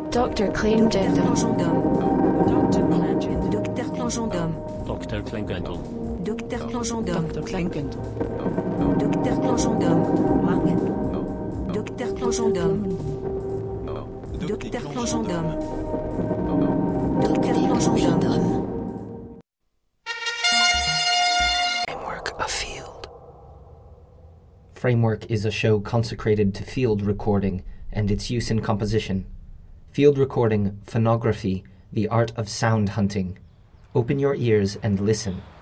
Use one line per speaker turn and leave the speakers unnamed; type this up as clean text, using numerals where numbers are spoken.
Dr. Klingendum.
Dr. Klingendum.
Dr. Klingendum.
Dr. Klingendum.
Dr. Klingendum.
Dr. Klingendum. Dr. Klingendum. Dr. Klingendum. Dr. Klingendum.
Framework of Field.
Framework is a show consecrated to field recording and its use in composition. Field recording, phonography, the art of sound hunting. Open your ears and listen.